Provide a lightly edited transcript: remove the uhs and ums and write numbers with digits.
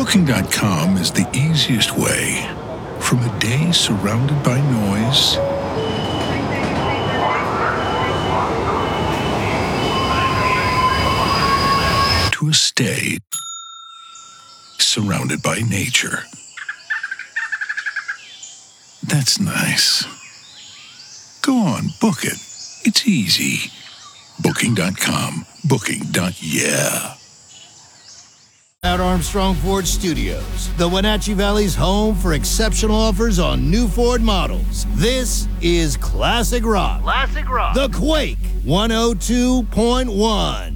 Booking.com is the easiest way. From a day surrounded by noise to a stay surrounded by nature. That's nice. Go on, book it. It's easy. Booking.com. Booking.yeah. At Armstrong Ford Studios, the Wenatchee Valley's home for exceptional offers on new Ford models. This is Classic Rock. Classic Rock. The Quake 102.1.